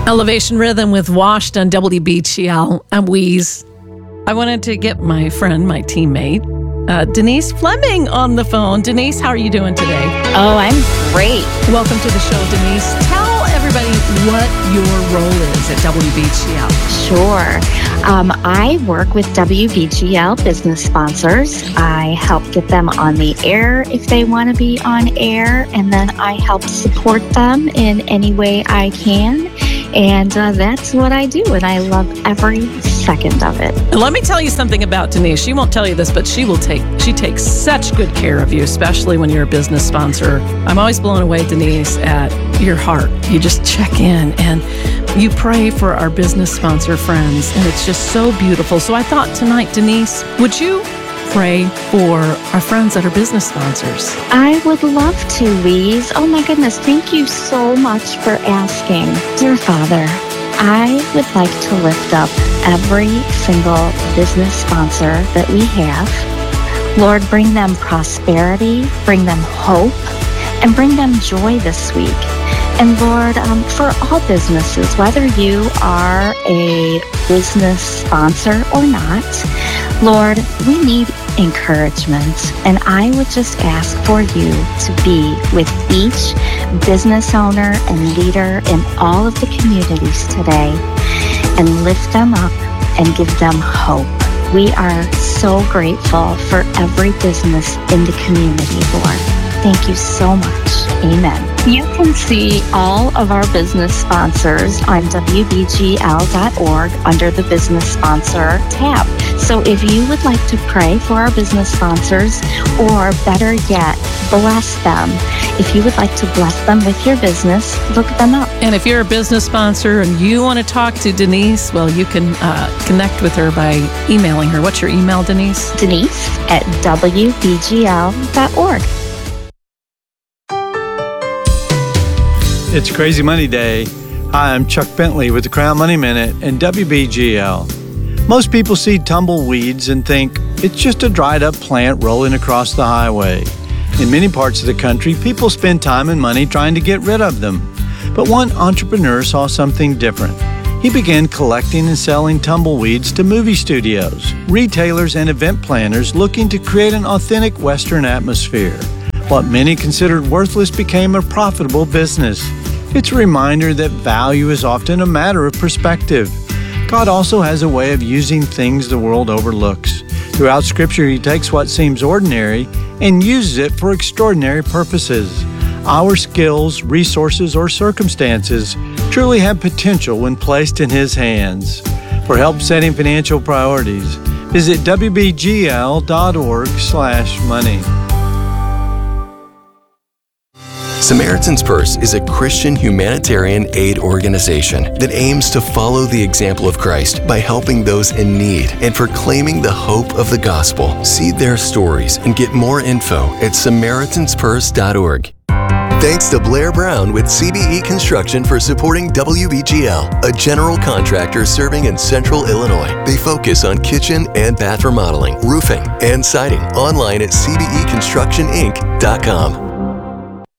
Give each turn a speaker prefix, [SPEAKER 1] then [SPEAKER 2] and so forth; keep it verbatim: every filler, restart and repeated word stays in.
[SPEAKER 1] Elevation Rhythm with Washed on W B G L. I'm Wheeze. I wanted to get my friend, my teammate, uh, Denise Fleming on the phone. Denise, how are you doing today?
[SPEAKER 2] Oh, I'm great.
[SPEAKER 1] Welcome to the show, Denise. Tell everybody what your role is at W B G L.
[SPEAKER 2] Sure. Um, I work with W B G L business sponsors. I help get them on the air if they want to be on air, and then I help support them in any way I can. And uh, that's what I do, and I love every second of it.
[SPEAKER 1] Let me tell you something about Denise. She won't tell you this, but she will take, she takes such good care of you, especially when you're a business sponsor. I'm always blown away, Denise, at your heart. You just check in and you pray for our business sponsor friends, and it's just so beautiful. So I thought tonight, Denise, would you pray for our friends that are business sponsors?
[SPEAKER 2] I would love to, Louise. Oh my goodness, thank you so much for asking. Dear Father, I would like to lift up every single business sponsor that we have. Lord, bring them prosperity, bring them hope, and bring them joy this week. And Lord, um, for all businesses, whether you are a business sponsor or not, Lord, we need encouragement. And I would just ask for you to be with each business owner and leader in all of the communities today and lift them up and give them hope. We are so grateful for every business in the community, Lord. Thank you so much. Amen. You can see all of our business sponsors on W B G L dot org under the Business Sponsor tab. So if you would like to pray for our business sponsors, or better yet, bless them, if you would like to bless them with your business, look them up.
[SPEAKER 1] And if you're a business sponsor and you want to talk to Denise, well, you can uh, connect with her by emailing her. What's your email, Denise?
[SPEAKER 2] Denise at W B G L dot org.
[SPEAKER 3] It's Crazy Money Day. Hi, I'm Chuck Bentley with the Crown Money Minute and W B G L. Most people see tumbleweeds and think it's just a dried up plant rolling across the highway. In many parts of the country, people spend time and money trying to get rid of them. But one entrepreneur saw something different. He began collecting and selling tumbleweeds to movie studios, retailers, and event planners looking to create an authentic Western atmosphere. What many considered worthless became a profitable business. It's a reminder that value is often a matter of perspective. God also has a way of using things the world overlooks. Throughout Scripture, He takes what seems ordinary and uses it for extraordinary purposes. Our skills, resources, or circumstances truly have potential when placed in His hands. For help setting financial priorities, visit W B G L dot org slash money.
[SPEAKER 4] Samaritan's Purse is a Christian humanitarian aid organization that aims to follow the example of Christ by helping those in need and proclaiming the hope of the gospel. See their stories and get more info at Samaritans Purse dot org. Thanks to Blair Brown with C B E Construction for supporting W B G L, a general contractor serving in Central Illinois. They focus on kitchen and bath remodeling, roofing, and siding. Online at C B E construction inc dot com.